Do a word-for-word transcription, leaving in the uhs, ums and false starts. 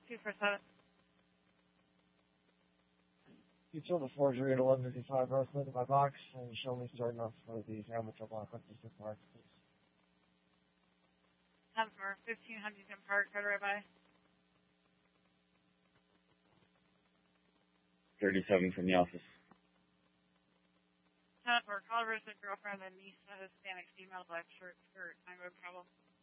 Two for seven. You fill the forgery at eleven fifty-five Rosewood in my box, and show me starting off for the Hamilton Block fifty-six Park, please. ten for fifteen Huntington Park, code right by. thirty-seven from the office. ten for Colorado girlfriend and niece, Hispanic female, black shirt, skirt, nine road problem.